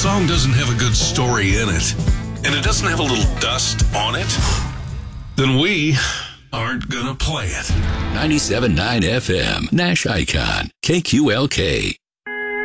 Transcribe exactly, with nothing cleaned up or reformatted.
song doesn't have a good story in it, and it doesn't have a little dust on it, then we aren't gonna play it. ninety-seven point nine F M, Nash Icon, K Q L K.